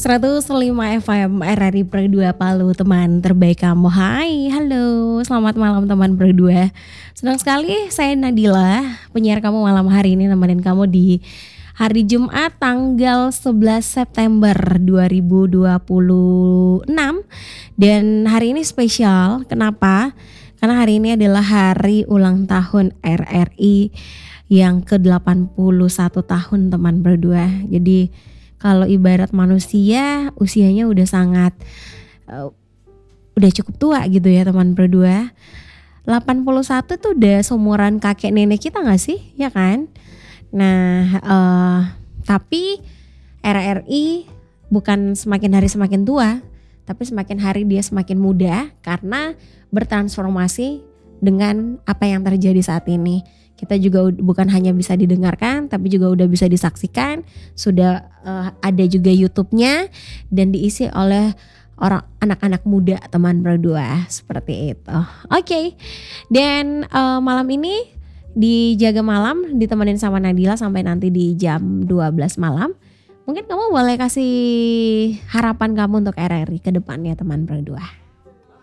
105 FM RRI Pro 2 Palu, teman terbaik kamu. Hai, halo, selamat malam teman Pro 2. Senang sekali saya Nadila, penyiar kamu malam hari ini, nemenin kamu di hari Jumat tanggal 11 September 2026. Dan hari ini spesial, kenapa? Karena hari ini adalah hari ulang tahun RRI yang ke-81 tahun teman Pro 2. Jadi kalau ibarat manusia usianya udah sangat udah cukup tua gitu ya teman Pro 2. 81 tuh udah seumuran kakek nenek kita gak sih? Ya kan? Nah tapi RRI bukan semakin hari semakin tua, tapi semakin hari dia semakin muda karena bertransformasi dengan apa yang terjadi saat ini. Kita juga bukan hanya bisa didengarkan, tapi juga udah bisa disaksikan. Sudah ada juga YouTube-nya dan diisi oleh anak-anak muda teman Pro 2 seperti itu. Oke. Dan malam ini di Jaga Malam ditemenin sama Nadila sampai nanti di jam 12 malam. Mungkin kamu boleh kasih harapan kamu untuk RRI ke depannya teman Pro 2.